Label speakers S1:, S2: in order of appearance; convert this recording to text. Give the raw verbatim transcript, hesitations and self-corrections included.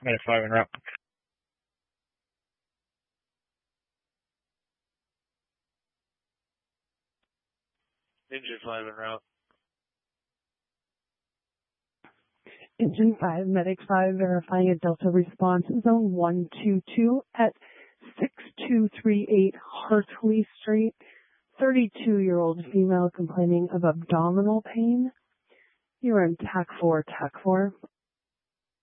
S1: Medic five en route. Engine five en route.
S2: Engine five, Medic five, verifying a Delta response, zone one two two at six two three eight Hartley Street. thirty-two-year-old female complaining of abdominal pain. You are in TAC four, TAC four.